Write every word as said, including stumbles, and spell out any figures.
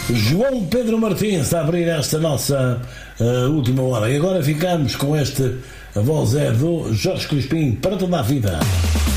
João Pedro Martins a abrir esta nossa uh, última hora. E agora ficamos com este a voz é do Jorge Crispim para toda a vida.